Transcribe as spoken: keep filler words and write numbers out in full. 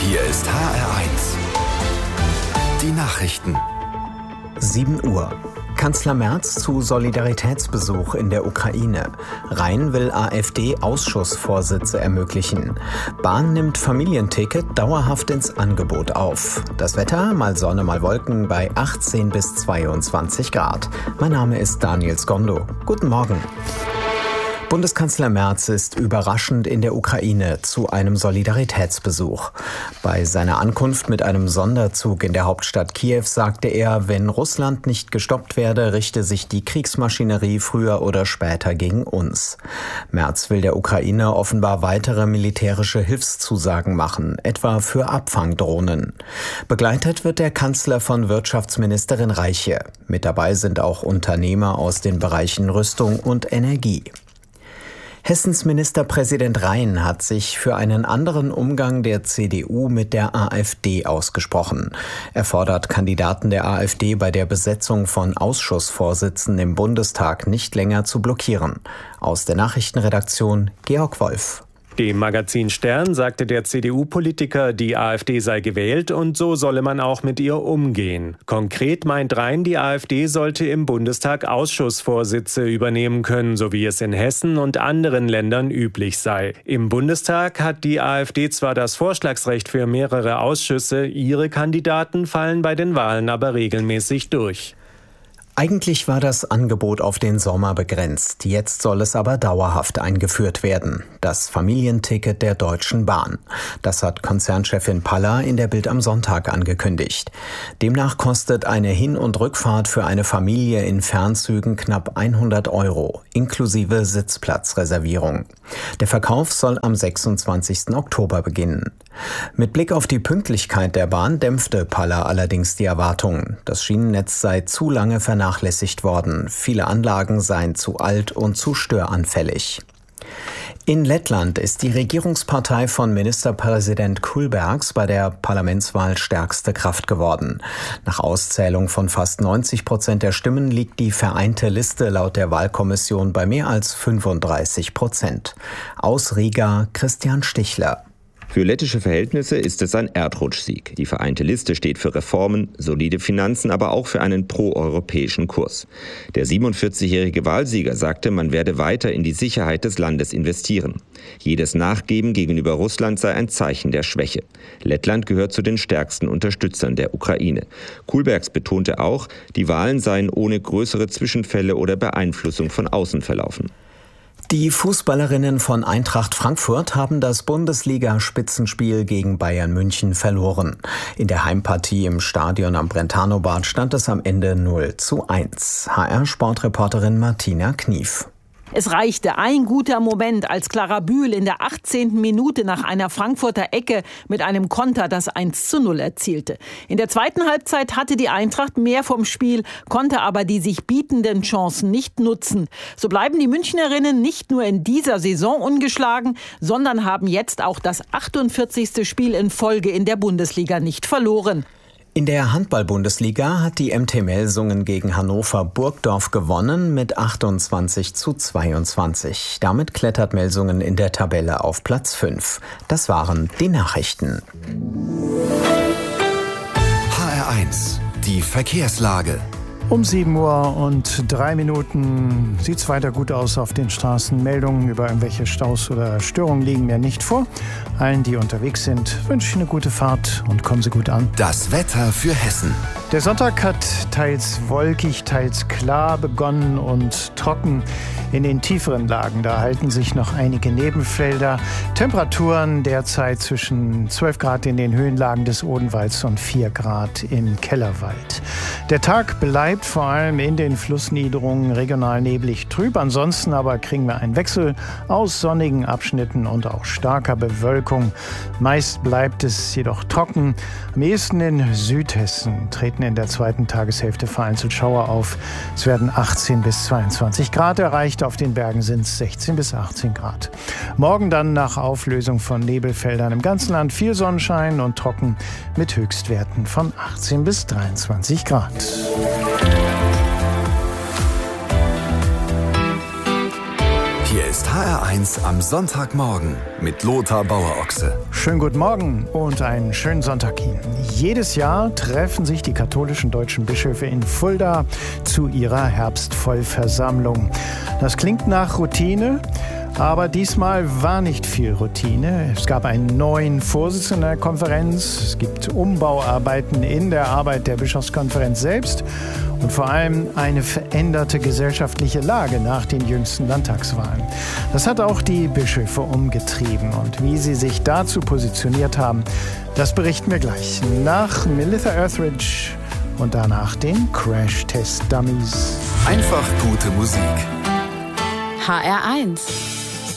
Hier ist H R eins. Die Nachrichten. sieben Uhr. Kanzler Merz zu Solidaritätsbesuch in der Ukraine. Rhein will AfD-Ausschussvorsitze ermöglichen. Bahn nimmt Familienticket dauerhaft ins Angebot auf. Das Wetter, mal Sonne, mal Wolken bei achtzehn bis zweiundzwanzig Grad. Mein Name ist Daniel Skondo. Guten Morgen. Bundeskanzler Merz ist überraschend in der Ukraine zu einem Solidaritätsbesuch. Bei seiner Ankunft mit einem Sonderzug in der Hauptstadt Kiew sagte er, wenn Russland nicht gestoppt werde, richte sich die Kriegsmaschinerie früher oder später gegen uns. Merz will der Ukraine offenbar weitere militärische Hilfszusagen machen, etwa für Abfangdrohnen. Begleitet wird der Kanzler von Wirtschaftsministerin Reiche. Mit dabei sind auch Unternehmer aus den Bereichen Rüstung und Energie. Hessens Ministerpräsident Rhein hat sich für einen anderen Umgang der C D U mit der AfD ausgesprochen. Er fordert Kandidaten der AfD bei der Besetzung von Ausschussvorsitzen im Bundestag nicht länger zu blockieren. Aus der Nachrichtenredaktion Georg Wolf. Dem Magazin Stern sagte der C D U-Politiker, die AfD sei gewählt und so solle man auch mit ihr umgehen. Konkret meint Rhein, die AfD sollte im Bundestag Ausschussvorsitze übernehmen können, so wie es in Hessen und anderen Ländern üblich sei. Im Bundestag hat die AfD zwar das Vorschlagsrecht für mehrere Ausschüsse, ihre Kandidaten fallen bei den Wahlen aber regelmäßig durch. Eigentlich war das Angebot auf den Sommer begrenzt. Jetzt soll es aber dauerhaft eingeführt werden. Das Familienticket der Deutschen Bahn. Das hat Konzernchefin Paller in der Bild am Sonntag angekündigt. Demnach kostet eine Hin- und Rückfahrt für eine Familie in Fernzügen knapp hundert Euro, inklusive Sitzplatzreservierung. Der Verkauf soll am sechsundzwanzigsten Oktober beginnen. Mit Blick auf die Pünktlichkeit der Bahn dämpfte Paller allerdings die Erwartungen. Das Schienennetz sei zu lange vernachlässigt worden. Viele Anlagen seien zu alt und zu störanfällig. In Lettland ist die Regierungspartei von Ministerpräsident Kulbergs bei der Parlamentswahl stärkste Kraft geworden. Nach Auszählung von fast neunzig Prozent der Stimmen liegt die vereinte Liste laut der Wahlkommission bei mehr als fünfunddreißig Prozent. Aus Riga Christian Stichler. Für lettische Verhältnisse ist es ein Erdrutschsieg. Die vereinte Liste steht für Reformen, solide Finanzen, aber auch für einen proeuropäischen Kurs. Der siebenundvierzigjährige Wahlsieger sagte, man werde weiter in die Sicherheit des Landes investieren. Jedes Nachgeben gegenüber Russland sei ein Zeichen der Schwäche. Lettland gehört zu den stärksten Unterstützern der Ukraine. Kulbergs betonte auch, die Wahlen seien ohne größere Zwischenfälle oder Beeinflussung von außen verlaufen. Die Fußballerinnen von Eintracht Frankfurt haben das Bundesliga-Spitzenspiel gegen Bayern München verloren. In der Heimpartie im Stadion am Brentano-Bad stand es am Ende null zu eins. H R-Sportreporterin Martina Knief. Es reichte ein guter Moment, als Clara Bühl in der achtzehnten Minute nach einer Frankfurter Ecke mit einem Konter das eins zu null erzielte. In der zweiten Halbzeit hatte die Eintracht mehr vom Spiel, konnte aber die sich bietenden Chancen nicht nutzen. So bleiben die Münchnerinnen nicht nur in dieser Saison ungeschlagen, sondern haben jetzt auch das achtundvierzigste Spiel in Folge in der Bundesliga nicht verloren. In der Handball-Bundesliga hat die M T Melsungen gegen Hannover Burgdorf gewonnen mit achtundzwanzig zu zweiundzwanzig. Damit klettert Melsungen in der Tabelle auf Platz fünf. Das waren die Nachrichten. H R eins, die Verkehrslage. Um sieben Uhr und drei Minuten sieht es weiter gut aus auf den Straßen. Meldungen über irgendwelche Staus oder Störungen liegen mir nicht vor. Allen, die unterwegs sind, wünsche ich eine gute Fahrt und kommen Sie gut an. Das Wetter für Hessen. Der Sonntag hat teils wolkig, teils klar begonnen und trocken. In den tieferen Lagen, da halten sich noch einige Nebenfelder. Temperaturen derzeit zwischen zwölf Grad in den Höhenlagen des Odenwalds und vier Grad im Kellerwald. Der Tag bleibt vor allem in den Flussniederungen regional neblig trüb. Ansonsten aber kriegen wir einen Wechsel aus sonnigen Abschnitten und auch starker Bewölkung. Meist bleibt es jedoch trocken. Am ehesten in Südhessen treten in der zweiten Tageshälfte vereinzelt Schauer auf. Es werden achtzehn bis zweiundzwanzig Grad erreicht. Auf den Bergen sind es sechzehn bis achtzehn Grad. Morgen dann nach Auflösung von Nebelfeldern im ganzen Land viel Sonnenschein und trocken mit Höchstwerten von achtzehn bis dreiundzwanzig Grad. Hier ist H R eins am Sonntagmorgen mit Lothar Bauer-Ochse. Schönen guten Morgen und einen schönen Sonntag Ihnen. Jedes Jahr treffen sich die katholischen deutschen Bischöfe in Fulda zu ihrer Herbstvollversammlung. Das klingt nach Routine, aber diesmal war nicht viel Routine. Es gab einen neuen Vorsitzenden der Konferenz, es gibt Umbauarbeiten in der Arbeit der Bischofskonferenz selbst und vor allem eine veränderte gesellschaftliche Lage nach den jüngsten Landtagswahlen. Das hat auch die Bischöfe umgetrieben. Und wie sie sich dazu positioniert haben, das berichten wir gleich. Nach Melissa Earthridge und danach den Crash Test Dummies. Einfach gute Musik. H R eins